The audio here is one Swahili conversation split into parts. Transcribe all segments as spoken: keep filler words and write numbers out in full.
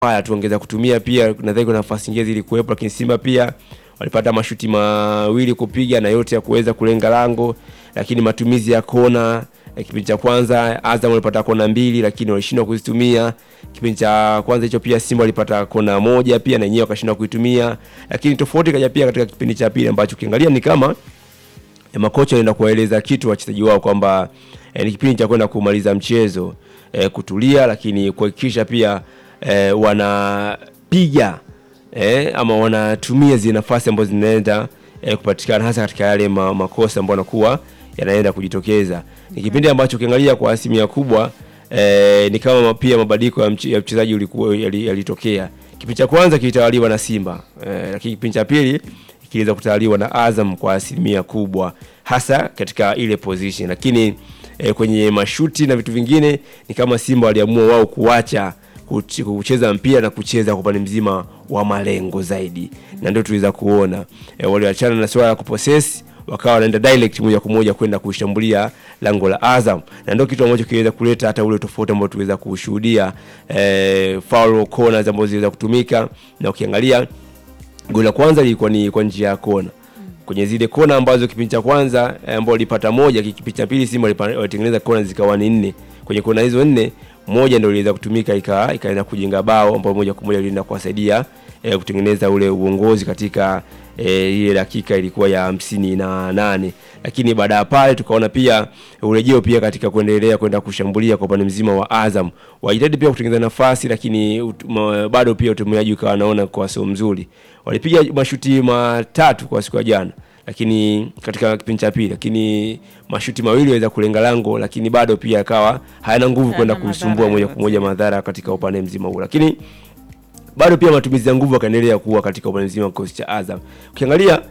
haya tuongeza kutumia pia, nadhani kuna nafasi nyingine zilikuwepo, lakini Simba pia walipata mashuti mawili kupiga na yote ya kuweza kulenga lango, lakini matumizi ya kona kipindi cha kwanza Azam walipata kona mbili lakini walishindwa kuzitumia. Kipindi cha kwanza hicho pia Simba walipata kona moja pia na yenyewe wakashindwa kuitumia. Lakini tofauti kaja pia katika kipindi cha pili ambacho ukiangalia ni kama e, makocha wanaenda kuwaeleza kitu wachezaji wao kwamba e, ni kipindi cha kwenda kumaliza mchezo, e, kutulia, lakini kuhakikisha pia e, wanapiga e, ama wanatumia zile nafasi ambazo zinaenda e, kupatikana hasa katika yale ma, makosa ambayo yanakuwa yanaenda kujitokeza. Ni kipindi ambacho ukiangalia kwa asilimia kubwa e, ni kama pia mabadiliko ya mchezaji ulikuwa yalitokea. Kipindi cha kwanza kilitawaliwa na Simba, e, lakini kipindi cha pili kiliweza kutawaliwa na Azam kwa asilimia kubwa hasa katika ile position. Lakini e, kwenye mashuti na vitu vingine ni kama Simba waliamua wao kuacha kucheza mpira na kucheza kwa upande mzima wa malengo zaidi. Na ndio tuliweza kuona e, waliachana na swala la kupossess, wakawa wanaenda direct moja kwa moja kwenda kushambulia lango la Azam. Na ndio kitu ambacho kiliweza kuleta hata ule tofauti ambao tuweza kushuhudia, e, foul corners ambazo ziliweza kutumika. Na ukiangalia goli la kwanza lilikuwa ni kwa njia ya kona. Kwenye zile kona ambazo kipindi cha kwanza ambao walipata moja, kipindi cha pili Simba walitengeneza kona zikawa ni nne. Kwenye kona hizo nne, moja ndio iliweza kutumika ika ikaenda kujenga bao ambao moja kwa moja ilienda kuwasaidia e, kutengeneza ule uongozi katika e, ile dakika ilikuwa ya hamsini na nane. Lakini baada ya pale tukaona pia urejeo pia katika kuendelea kwenda kushambulia kwa upande mzima wa Azam. Wajitahidi pia kutengeneza nafasi, lakini utuma, bado pia utumiaji ukawa naona kwa sio mzuri. Walipiga mashuti matatu kwa siku ya jana, lakini katika kipindi cha pili, lakini mashuti mawili waweza kulenga lango, lakini bado pia akawa hayana nguvu kwenda kusumbua moja kwa moja madhara katika upande mzima huu. Lakini bado pia matumizi ya nguvu yakaendelea kuwa katika upande mzima wa kocha Azam. Ukiangalia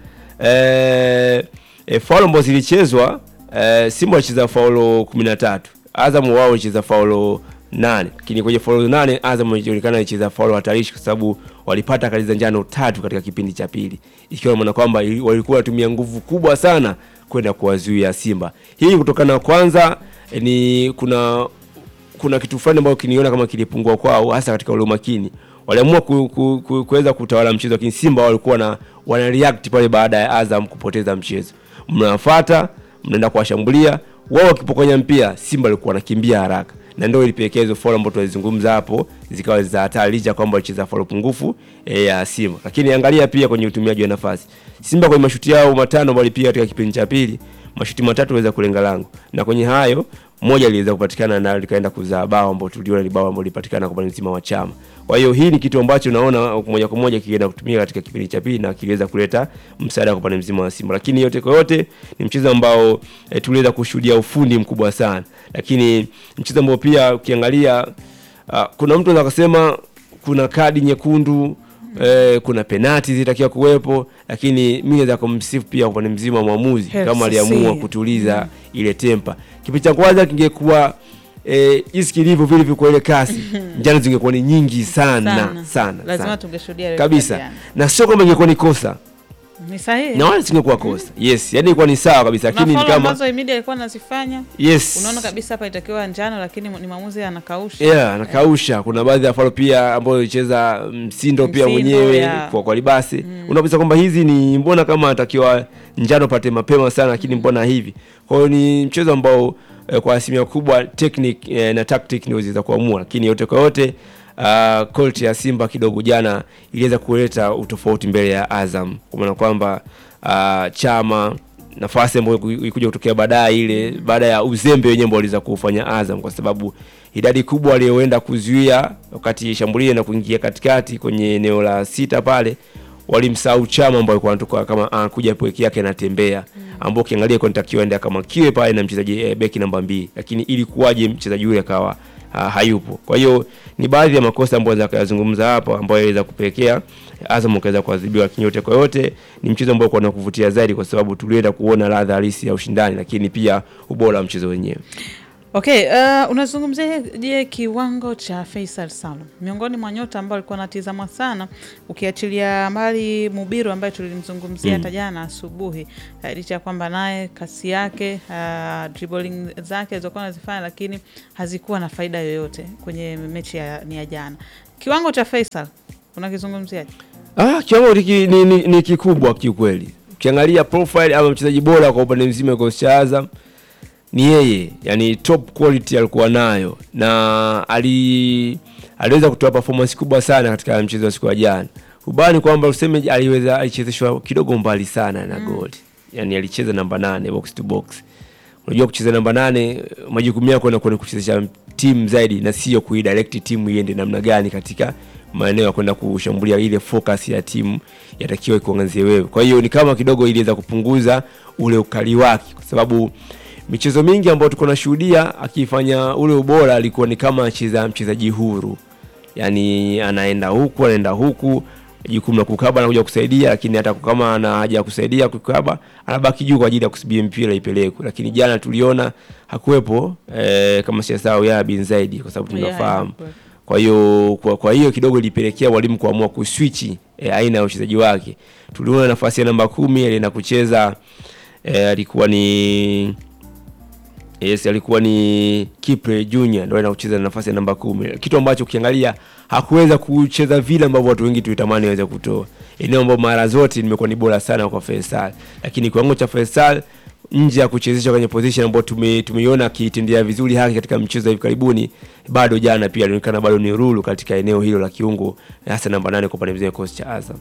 eh e, foul ambazo zilichezwa, eh, Simba walicheza foul kumi na tatu, Azam wao walicheza foul nane. Lakini kwenye foul nane Azam ilionekana alicheza foul hatarishi kwa sababu walipata kadi za njano tatu katika kipindi cha pili. Ikiwa maana kwamba walikuwa watumia nguvu kubwa sana kwenda kuwazuia Simba. Hii kutokana kwanza e, ni kuna kuna kitu fulani ambacho kiniona kama kilipungua kwao hasa katika ule makini. Waliamua ku, ku, ku, kuweza kutawala mchezo, lakini Simba walikuwa na wana react pale baada ya Azam kupoteza mchezo. Mnafuata, mnaenda kuwashambulia, wao wakipokonya mpira, Simba walikuwa wanakimbia haraka. Na ndio ilipelekea hizo foul ambazo tulizungumza hapo zikawa za hatari licha kwamba walicheza foul pungufu e, ya Simba. Lakini angalia pia kwenye utumiaji wa nafasi. Simba kwa mashuti yao matano walipiga katika kipindi cha pili, mashuti matatu waweza kulenga lango. Na kwenye hayo moja iliweza kupatikana na likaenda kuzaa bao ambao tuliona ni bao ambao lipatikana kwa mzima wa Chama. Kwa hiyo hii ni kitu ambacho naona moja kwa moja kienda kutumika katika kipindi cha pili na kiliweza kuleta msaada kwa mzima wa Simba. Lakini yote kwa yote ni mchezo ambao e, tuliweza kushuhudia ufundi mkubwa sana. Lakini mchezo ambao pia ukiangalia uh, kuna mtu anaweza kusema kuna kadi nyekundu, eh, kuna penalti zitakiwa kuwepo, lakini mimi naweza kumsifu pia kwa mzima mwamuzi kama aliamua kutuliza mm. ile tempa. Kipindi cha kwanza kingekuwa eh jinsi kilivyo vile vile kwa ile kasi, njano zingekuwa ni nyingi sana sana, sana lazima tungeshuhudia kabisa. Na sio kama ingekuwa ni kosa, ni sahihi, na wala singekuwa kosa. mm. Yes, yani ilikuwa ni sawa kabisa, lakini ni kama ambazo immediate alikuwa anazifanya. Yes, unaona kabisa hapa itakiwa njano, lakini ni maamuzi anakausha. Yeah, anakausha. Yeah. Kuna baadhi ya foul pia ambayo ilicheza Msindo pia mwenyewe yeah. kwa kwa Libase. Mm. Unapata kwamba hizi ni mbona kama atakiwa njano pate mapema sana, lakini mm. mbona hivi. Kwa hiyo ni mchezo ambao eh, kwa asilimia kubwa technique eh, na tactic ndio ziweza kuamua, lakini yote kwa yote Uh, quality ya Simba kidogo jana iliweza kuleta utofauti mbele ya Azam, kwa maana kwamba uh, Chama nafasi ambayo ilikuja kutokea baadaye ile baada ya uzembe wenyewe ambao waliweza kufanya Azam, kwa sababu idadi kubwa walioenda kuzuia wakati shambulio na kuingia katikati kwenye eneo la sita pale walimsahau Chama ambaye alikuwa anatoka kama anakuja peke yake anatembea, ambao kiangalia kwa nitakiwa enda kama kiwe pale na mchezaji eh, beki namba mbili, lakini ilikuwaje mchezaji yule akawa Ha, hayupo. Kwa hiyo ni baadhi ya makosa ambayo za kuyazungumza hapo ambayo yaweza kupelekea Azam kaweza kuadhibiwa. Kinyote kwa yote ni mchezo ambao kwa kuvutia zaidi kwa sababu tulienda kuona ladha halisi ya ushindani, lakini pia ubora wa mchezo wenyewe. Okay, uh, unazungumzia je kiwango cha Faisal Salum miongoni mwa nyota ambao alikuwa anatizamwa sana, ukiachilia mbali Mubiru ambaye tulimzungumzia hata mm. jana asubuhi, uh, licha kwamba naye kasi yake uh, dribbling zake zilizokuwa anazifanya lakini hazikuwa na faida yoyote kwenye mechi ya, ni ya jana. Kiwango cha Faisal unakizungumziaje? Ah, kiwango ni, ni, ni, ni kikubwa kiukweli. Ukiangalia profile ama mchezaji bora kwa upande mzima kwa Azam ni yeye, yani top quality alikuwa nayo na ali aliweza kutoa performance kubwa sana katika mchezo wa siku ya jana. Ubani kwamba useme aliweza alichezeshwa kidogo mbali sana na mm. goal. Yani alicheza namba nane box to box. Unajua kucheza namba nane majukumu yako ni kuchezesha timu zaidi na sio kuidirect timu iende namna gani katika maeneo ya kwenda kushambulia. Ile focus ya timu yatakiwa ikuangazie wewe. Kwa hiyo ni kama kidogo iliweza kupunguza ule ukali wake, kwa sababu michezo mingi ambayo tuko nashuhudia akifanya ule ubora alikuwa ni kama acheza mchezaji huru. Yani anaenda huku anaenda huku, jukumu la kukaba anakuja kusaidia, lakini hata kama ana haja kusaidia kukaba anabaki juu kwa ajili ya kusubiri mpira ipelekwe. Lakini jana tuliona hakuepo eh, kama siasao ya bin zaidi, kwa sababu tunafahamu. Kwa hiyo kwa, kwa hiyo kidogo ilipelekea walimu kuamua kuswitch eh, aina ya uchezaji wake. Tuliona nafasi ya namba kumi alienda kucheza eh, alikuwa ni Yes, alikuwa ni Kipre Junior ndio anacheza nafasi ya namba kumi. Kitu ambacho ukiangalia hakuweza kucheza vile ambavyo watu wengi tulitamani aweze kutoa. Eneo ambalo mara zote nimekuwa ni bora sana kwa Faisal. Lakini kiwango cha Faisal nje ya kuchezesha kwenye position ambayo tume tumeiona akitendea vizuri haki katika mchezo hivi karibuni, bado jana pia alionekana bado ni rulu katika eneo hilo la kiungo, hasa namba nane kwa pande mzima kocha cha Azam.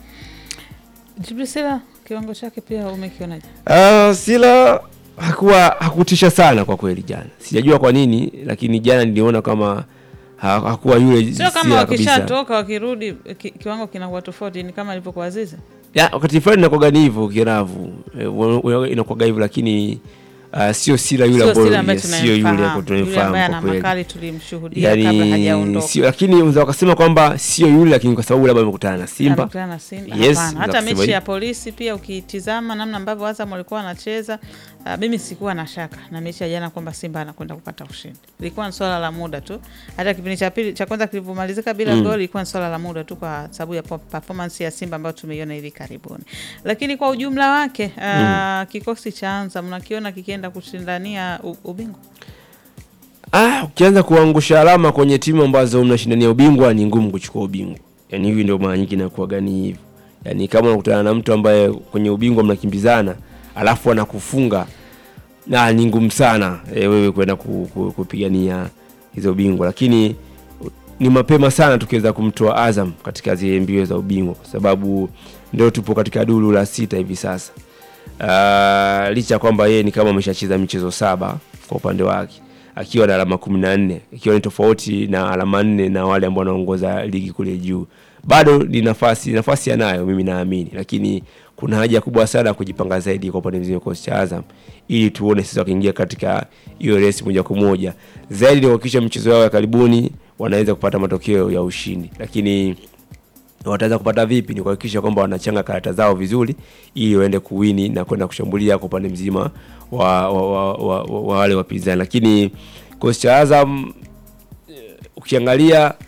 Jibril Sila kiwango chake pia umekionaje? Ah, uh, Sila hakuwa hakutisha sana kwa kweli jana. Sijajua kwa nini, lakini jana niliona kama ha, hakuwa yule sio kama wakishatoka wakirudi ki, kiwango kinakuwa tofauti, ni kama ilivyokuwa Azizi. Ya wakati fulani inakuwa gani hivyo kiravu. E, inakuwa hivyo, lakini uh, sio Sila yule ambaye sio yule ambaye tunamfahamu kwa kweli. Makali tulimshuhudia yani, kabla hajaondoka. Sio, lakini unaweza wakasema kwamba sio yule, lakini kwa sababu labda amekutana na Simba. Amekutana na Simba. Yes, hapana. Hata mechi ya Polisi pia ukitizama namna ambavyo Azam walikuwa wanacheza, uh, mimi sikuwa na shaka na mechi ya jana kwamba Simba anakwenda kupata ushindi. Ilikuwa ni swala la muda tu. Hata kipindi cha pili cha kwanza kilipomalizika bila mm. goli, ilikuwa ni swala la muda tu kwa sababu ya performance ya Simba ambayo tumeiona hivi karibuni. Lakini kwa ujumla wake uh, mm. kikosi cha Azam mnakiona kikienda kushindania ubingwa? Ah, ukianza kuangusha alama kwenye timu ambazo mnashindania ubingwa ni ngumu kuchukua ubingwa. Yaani hivi ndio maana nyingine inakuwa gani hivi. Yaani kama unakutana na mtu ambaye kwenye ubingwa mnakimbizana, alafu anakufunga, na ni ngumu sana e, wewe kwenda ku, ku, kupigania hizo ubingwa. Lakini ni mapema sana tukiweza kumtoa Azam katika zile mbio za ubingwa, kwa sababu ndio tupo katika duru la sita hivi sasa. Uh, licha kwamba yeye ni kama ameshacheza michezo saba kwa upande wake, akiwa na alama kumi na nne, ikiwa ni tofauti na alama nne na wale ambao wanaongoza ligi kule juu. Bado ni nafasi nafasi anayo, mimi naamini, lakini kuna haja kubwa sana kujipanga zaidi kwa upande mzima kwa Azam, ili tuone sisi wakiingia katika hiyo race moja kwa moja zaidi, ni kuhakikisha michezo yao ya karibuni wanaweza kupata matokeo ya ushindi. Lakini wataweza kupata vipi? Ni kuhakikisha kwamba wanachanga karata zao vizuri, ili waende kuwini na kwenda kushambulia kwa upande mzima wa, wa, wa, wa, wa, wa wale wapinzani. Lakini kocha Azam ukiangalia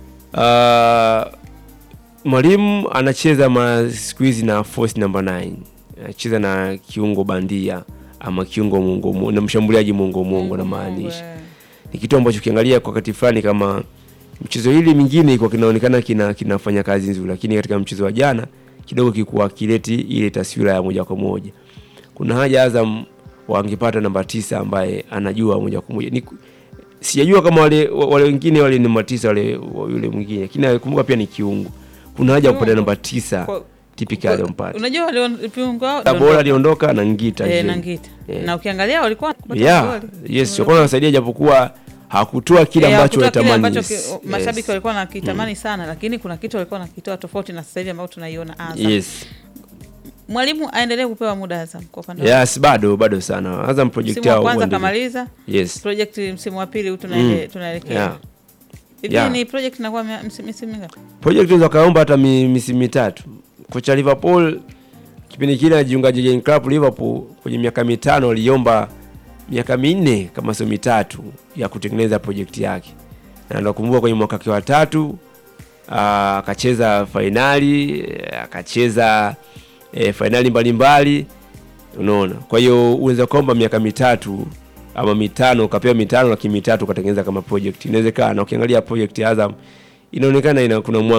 uh, mwalimu anacheza ma siku hizi na force number nine, anacheza na kiungo bandia ama kiungo mungo na mshambuliaji mungo mungo na maanisha. Ni kitu ambacho ukiangalia kwa wakati fulani kama mchezo hili mingine iko kinaonekana kina kinafanya kazi nzuri, lakini katika mchezo wa jana kidogo kikuwa kileti ile taswira ya moja kwa moja. Kuna haja Azam wangepata namba tisa ambaye anajua moja kwa moja. Ni sijajua kama wale wale wengine wale namba tisa wale yule mwingine, lakini nakumbuka pia ni kiungo. Kuna haja kupata namba tisa typical mpate. Unajua wale viungo wao Tabora aliondoka na Ngita. Eh, na Ngita. Yeah. Na ukiangalia walikuwa yeah. Yes, walikuwa wanasaidia japokuwa hakutoa kile ambacho walitamani. Ambacho mashabiki walikuwa wanakitamani sana, lakini kuna kitu walikuwa wanakitoa tofauti na sasa hivi ambao tunaiona Azam. Yes. Mwalimu aendelee kupewa muda Azam kwa upande wake. Yes, bado bado sana. Azam project yao kwanza kamaliza. Yes. Project msimu wa pili tunaelekea mm. tunaelekea. Yeah. Hivi yeah. Ni project inakuwa msimu mingapi? Project inaweza kaomba hata misimu mitatu. Kocha Liverpool kipindi kile anajiunga Jurgen Klopp Liverpool kwenye miaka mitano aliomba miaka minne kama sio mitatu ya kutengeneza project yake. Na nakumbuka kwenye mwaka wa tatu akacheza finali, akacheza e, finali mbalimbali, unaona. Kwa hiyo unaweza kuomba miaka mitatu ama mitano, ukapewa mitano lakini mitatu ukatengeneza kama project. Inawezekana. Na ukiangalia project ya Azam inaonekana ina kuna